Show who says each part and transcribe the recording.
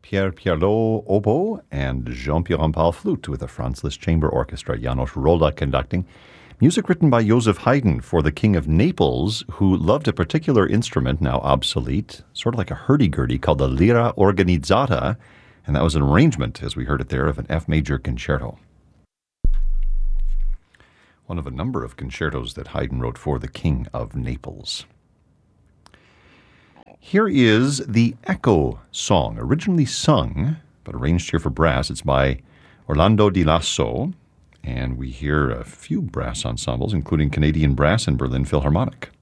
Speaker 1: Pierre Pierlot oboe and Jean-Pierre Rampal flute with the Franz Liszt Chamber Orchestra, Janos Rolda conducting. Music written by Joseph Haydn for the King of Naples, who loved a particular instrument, now obsolete, sort of like a hurdy-gurdy, called the lira organizzata, and that was an arrangement, as we heard it there, of an F major concerto. One of a number of concertos that Haydn wrote for the King of Naples. Here is the Echo Song, originally sung, but arranged here for brass. It's by Orlando Di Lasso, and we hear a few brass ensembles, including Canadian Brass and Berlin Philharmonic.